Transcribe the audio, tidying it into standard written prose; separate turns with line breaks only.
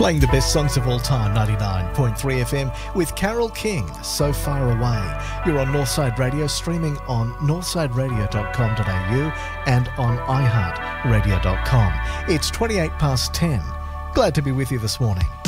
Playing the best songs of all time, 99.3 FM with Carole King, So Far Away. You're on Northside Radio, streaming on northsideradio.com.au and on iHeartRadio.com. It's 10. Glad to be with you this morning.